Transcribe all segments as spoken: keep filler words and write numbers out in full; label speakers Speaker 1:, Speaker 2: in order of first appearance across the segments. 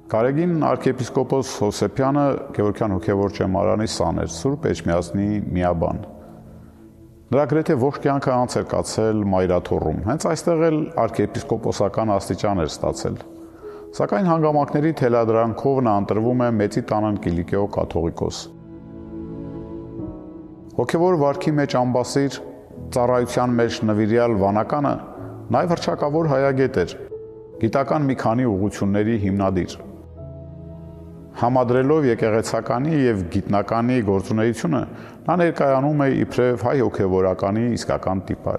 Speaker 1: Գարեգին arczepiskopos Հովսեփյանը Գևորգյան հոգևոր ճեմարանի սան էր, Սուրբ Էջմիածնի միաբան։ Նրա գրեթե ողջ կյանքը անց էր կացել Մայրաթոռում, հենց այստեղ էլ arczepiskoposական աստիճան էր ստացել։ Սակայն հանգամանքների թելադրանքով նա ընտրվում է Մեծի տանն Կիլիկիո կաթողիկոս։ Հոգևոր վարքի մեջ ամբասիր, ծառայության մեջ նվիրյալ վանականը նաև հռչակավոր հայագետ էր, գիտական մի քանի ուղղությունների հիմնադիր։ Համադրելով եկեղեցականի եւ գիտնականի գործունեությունը, նա ներկայանում է իբրև հայ հոգևորականի իսկական տիպար։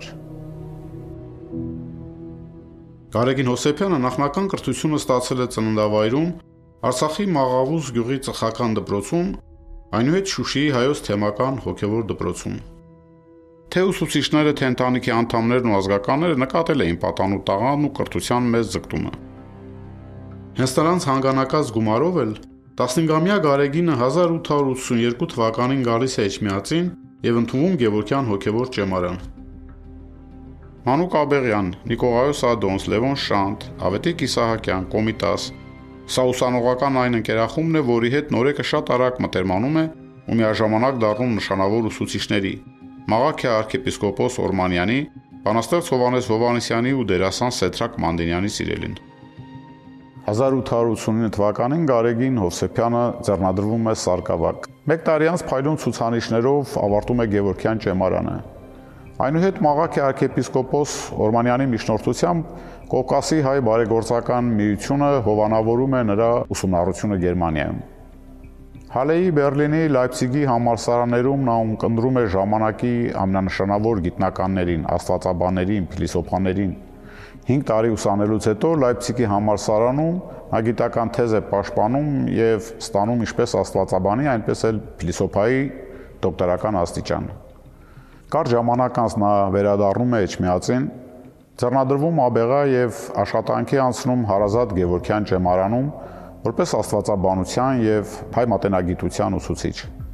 Speaker 1: Գարեգին Հովսեփյանը նախնական կրթությունը ստացել է ծննդավայրում, Արցախի Մաղավուզ գյուղի ծխական դպրոցում, այնուհետ Շուշիի հայոց թեմական հոգևոր դպրոցում։ Թե ուսուցիչները, թե ընտանիքի անդամներն ու ազգականները նկատել էին պատանու տաղանն ու կրթության մեծ ձգտումը։ Հենց նրանց հանգանակած գումարով էլ տասնհինգամյա Գարեգինը հազար ութ հարյուր ութսունյերկու թվականին գալիս է Էջմիածին եւ ընդունվում Գևորգյան հոգևոր ճեմարան։ Մանուկ Աբեղյան, Նիկողայոս Ադոնց, Լևոն Շանթ, Ավետիք Իսահակյան, Կոմիտաս, սա ուսանողական այն ընկերախումբն է, որի հետ նորեկը շատ արագ մտերմանում է ու միաժամանակ դառնում նշանավոր ուսուցիչների՝ Մաղաքյա arczepiskopos Օրմանյանի, բանաստեղծ Հովհաննես Հովհաննիսյանի ու դերասան Սեդրակ Մանդինյանի սիրելին։ հազար ութ հարյուր ութսունինը թվականին Գարեգին Հովսեփյանը ձեռնադրվում է Սարգսավաք։ Մեկ տարի անց փայլուն ցուցանիշներով ավարտում է Գևորգյան ճեմարանը։ Այնուհետ Մաղաքյա arczepiskopos Օրմանյանի միջնորդությամբ Կովկասի հայ բարեգործական միությունը հովանավորում է նրա ուսումնառությունը Գերմանիայում։ Հալեի, Բերլինի, Լայպցիգի համալսարաններում նա ունկնդրում է ժամանակի ամենանշանավոր գիտնականներին, աստվածաբաններին, փիլիսոփաներին։ հինգ տարի ուսանելուց հետո Լայպցիգի համալսարանում նա գիտական թեզ է պաշտպանում եւ ստանում ինչպես աստվածաբանի, այնպես էլ փիլիսոփայի դոկտորական աստիճան։ Կարճ ժամանակ անց նա վերադառնում է Էջմիածին, ձեռնադրվում աբեղա եւ աշխատանքի անցնում հարազատ Գևորգյան ճեմարանում որպես աստվածաբանության եւ հայ մատենագիտության ուսուցիչ։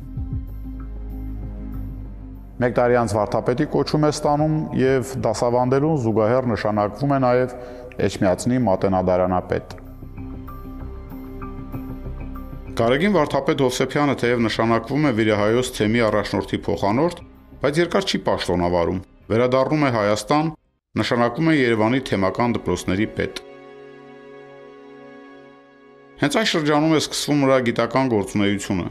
Speaker 1: Մեկ տարի անց վարդապետի կոչում է ստանում եւ դասավանդելուն զուգահեռ նշանակվում է նաեւ Էջմիածնի մատենադարանապետ։ Գարեգին վարդապետ Հովսեփյանը թեև նշանակվում է Վիրահայոց թեմի առաջնորդի փոխանորդ, բայց երկար չի պաշտոնավարում։ Վերադառնում է Հայաստան, նշանակվում է Երևանի թեմական դպրոցների պետ։ Հենց այս շրջանում է սկսվում նրա գիտական գործունեությունը։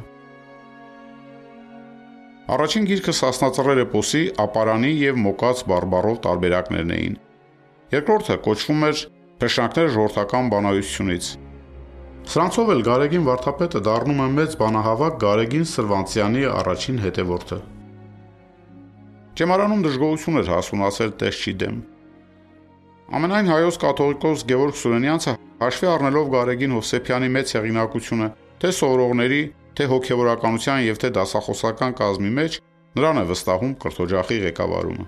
Speaker 1: Առաջին գիրքը Սասնածռեր էպոսի ապարանի եւ մոկած բարբառով տարբերակներն էին։ Երկրորդը կոչվում էր Փեշանքներ ժողովրդական բանահյուսությունից։ Սրանցով էլ Գարեգին վարդապետը դառնում է մեծ բանահավաք Գարեգին Սրվանցյանի առաջին հետևորդը։ Ճեմարանում դժգոհություն էր հասունացել տեսչի դեմ։ Ամենայն հայոց կաթողիկոս Գևորգ Սուրենյանցը հաշվի առնելով Գարեգին Հովսեփյանի մեծ հեղինակությունը, թե սովորողների, թե հոգևորականության եւ թե դասախոսական կազմի մեջ, նրան է վստահում կրթօջախի ղեկավարումը։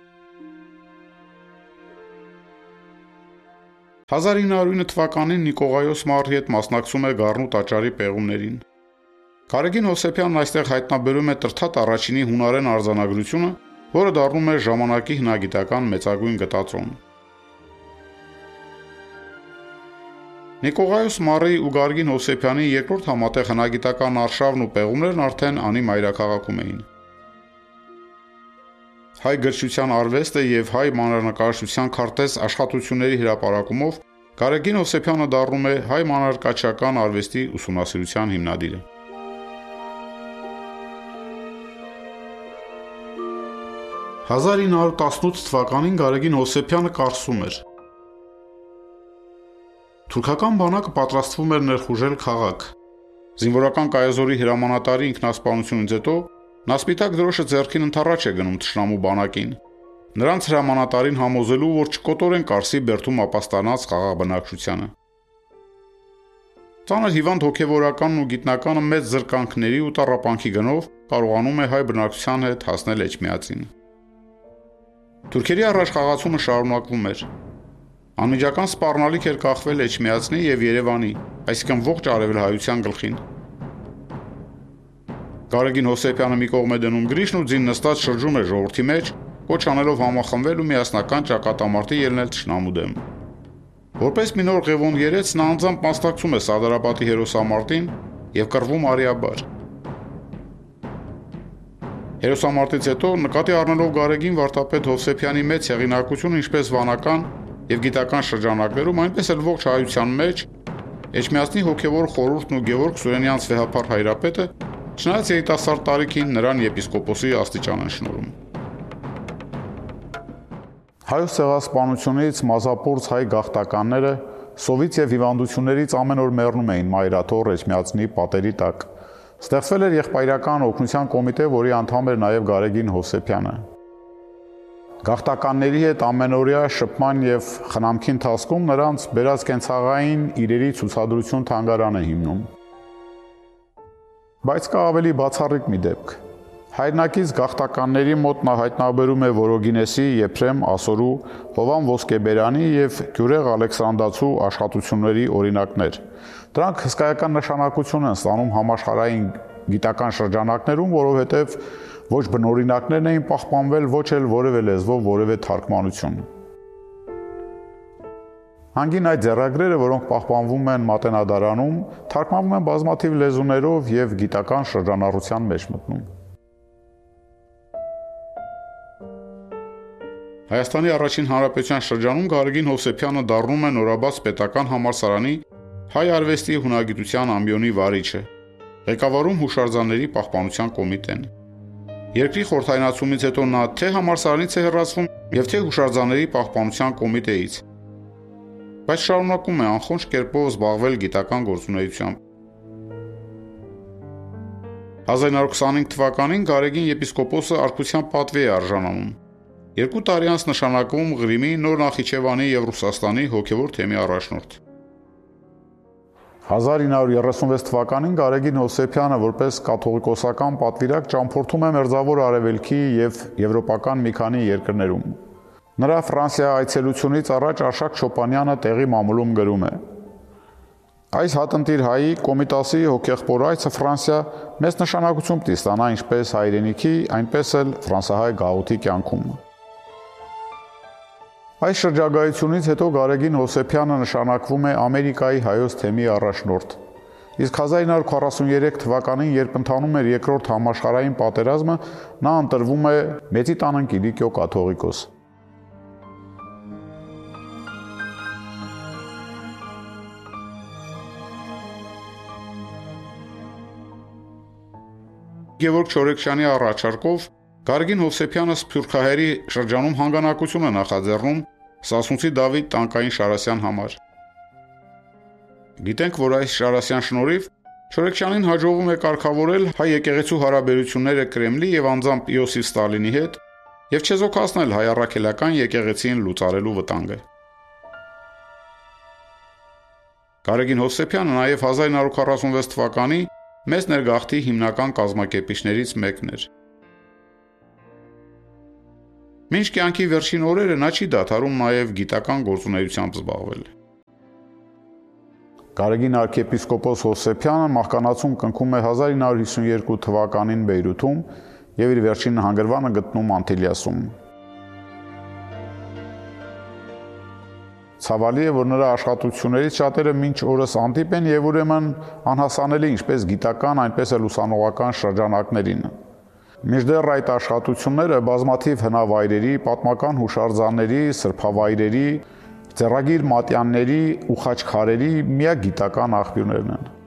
Speaker 1: հազար ինը հարյուր ինը թվականին Նիկողայոս Մարի հետ մասնակցում է Գառնու տաճարի պեղումներին։ Գարեգին Հովսեփյանն այստեղ հայտնաբերում է Տրթատ առաջինի հունարեն արձանագրությունը, որը դառնում է ժամանակի հնագիտական մեծագույն գտածոն։ Նիկողայոս Մարի ու Գարեգին Հովսեփյանի երկրորդ համատեղ հնագիտական արշավն ու պեղումներն արդեն անի մայրաքաղաքում էին։ Հայ գրչության արվեստը եւ հայ մանրանկարչության քարտեզ աշխատությունների հրապարակումով Գարեգին Հովսեփյանը դառնում է հայ մանրանկարչական արվեստի ուսումնասիրության հիմնադիրը։ հազար ինը հարյուր տասնութ թվականին Գարեգին Հովսեփյանը կարծում էր. Թուրքական բանակը պատրաստվում էր ներխուժել քաղաք։ Զինվորական կայազորի հրամանատարի ինքնասպանությունից հետո նա սպիտակ դրոշը ձեռքին ընդառաջ է գնում թշնամու բանակին, նրանց հրամանատարին համոզելու, որ չկոտորեն Կարսի բերդում ապաստանած խաղաղբնակչությանը։ Ծանր հիվանդ հոգևորականն ու գիտնականը մեծ զրկանքների ու տառապանքի գնով կարողանում է հայ բնակչության հետ հասնել Էջմիածին։ Թուրքերի առաջ խաղացումը շարունակվում էր։ Անմիջական սպառնալիք էր կախվել Էջմիածնի եւ Երևանի, այսինքն ողջ արևելահայության գլխին։ Գարեգին Հովսեփյանը մի կողմ է դնում գրիշն ու ձին նստած շրջում է ժողովրդի մեջ, կոչ անելով համախմբվել ու միասնական ճակատամարտի ելնել թշնամու դեմ։ Որպես մի նոր ղևոն երեց, նա անձամբ մասնակցում է Սարդարապատի հերոսամարտին եւ կռվում արիաբար։ Հերոսամարտից հետո նկատի առնելով Գարեգին վարդապետ Հովսեփյանի մեծ հեղինակությունը ինչպես վանական եւ գիտական շրջանակներում, այնպես էլ ողջ հայության մեջ Էջմիածնի հոգևոր խորհուրդն ու Գևորգ Սուրենյանց վեհապար հայրապետը, չնայած երիտասարդ տարիքին, նրան եպիսկոպոսի աստիճան են շնորհում։ Հայոց ցեղասպանությունից մազապուրց հայ գաղթականները սովից եւ հիվանդություններից ամեն օր մեռնում էին Մայրաթոր Էջմիածնի պատերի տակ։ Ստեղծվել էր եղբայրական օգնության կոմիտե, որի անդամ էր նաեւ Գարեգին Հովսեփյանը։ Գաղթականների հետ ամենօրյա շփման եւ խնամքի ընթացքում նրանց բերած կենցաղային իրերի ցուցադրություն թանգարան է հիմնում։ Բայց կա ավելի բացառիկ մի դեպք։ Հայրնակից գաղթականների մոտ նա հայտնաբերում է Որոգինեսի, Եփրեմ Ասորու, Հովան Ոսկեբերանի եւ Գյուրեղ Ալեքսանդրացու աշխատությունների օրինակներ։ Դրանք հսկայական նշանակություն են ստանում համաշխարհային գիտական շրջանակներում, որովհետեւ ոչ բնօրինակներն էին պահպանվել, ոչ էլ որևէ լեզվով որևէ թարգմանություն։ Հանգին այդ ձեռագրերը, որոնք պահպանվում են Մատենադարանում, թարգմանվում են բազմաթիվ լեզուներով եւ գիտական շրջանառության մեջ մտնում։ Հայաստանի առաջին հանրապետության շրջանում Գարեգին Հովսեփյանը դառնում է նորաբաց պետական համալսարանի հայ արվեստի հունագիտության ամբիոնի վարիչը, ղեկավարում հուշարձանների պահպանության կոմիտեն։ Երկրի խորհրդայնացումից հետո նա թե համալսարանից է հեռացվում եւ թե հուշարձանների պահպանության կոմիտեից, բայց շարունակում է անխոնջ կերպով զբաղվել գիտական գործունեությամբ։ հազար իննսուն քսանհինգ թվականին Գարեգին եպիսկոպոսը արքության պատվի է արժանանում։ Երկու տարի անց նշանակվում Ղրիմի, Նոր Նախիջևանի եւ Ռուսաստանի հոգևոր թեմի առաջնորդ։ հազար ինը հարյուր երեսունվեց թվականին Գարեգին Հովսեփյանը որպես կաթողիկոսական պատվիրակ ճամփորդում է Մերձավոր Արևելքի եւ եվրոպական մի քանի երկրներում։ Նրա Ֆրանսիա այցելությունից առաջ Արշակ Չոպանյանը տեղի մամուլում գրում է. Այս հատնտիր հայի Կոմիտասի հոգեղբոր այցը Ֆրանսիա մեծ նշանակություն պիտի ստանա ինչպես հայրենիքի, այնպես էլ ֆրանսահայ գաղութի կյանքում։ Այս շրջագայությունից հետո Գարեգին Հովսեփյանը նշանակվում է Ամերիկայի հայոց թեմի առաջնորդ։ Իսկ հազար ինը հարյուր քառասուններեք թվականին, երբ ընթանում էր երկրորդ համաշխարհային պատերազմը, նա ընտրվում է Մեծի տան Կիլիկիո կաթողիկոս։ Գևորգ Չորեքշյանի առաջարկով Գարեգին Հովսեփյանը Սփյուռքահայերի շրջանում հանգանակություն է նախաձեռնում Սասունցի Դավիթ Տանկային Շարասյան համար։ Գիտենք, որ այս Շարասյան շնորհիվ Չորեքշյանին հաջողվում է կարգավորել հայ եկեղեցու հարաբերությունները Կրեմլի եւ անձամբ Իոսիֆ Ստալինի հետ եւ չեզոքացնել հայ առաքելական եկեղեցին լուծարելու վտանգը։ Գարեգին Հովսեփյանը նաեւ հազար ինը հարյուր քառասունվեց թվականի մեծ ներգաղթի հիմնական կազմակերպիչներից մեկն էր։ Մինչ կյանքի վերջին օրերը նա չի դադարում նաև գիտական գործունեությամբ զբաղվել։ Գարեգին arczepiskopos Հովսեփյանը մահկանացուն կնքում է հազար ինը հարյուր հիսունյոթ թվականին Բեյրութում եւ իր վերջին հանգրվանը գտնում Անտիլիասում։ Ցավալի է, որ նրա աշխատություններից շատերը մինչ օրս անտիպ են եւ ուրեմն անհասանելի ինչպես գիտական, այնպես էլ ուսանողական շրջանակներին։ Մինչդեռ այդ աշխատությունները բազմաթիվ հնավայրերի, պատմական հուշարձանների, սրբավայրերի, ձեռագիր մատյանների ու խաչքարերի միակ գիտական աղբյուրներն են։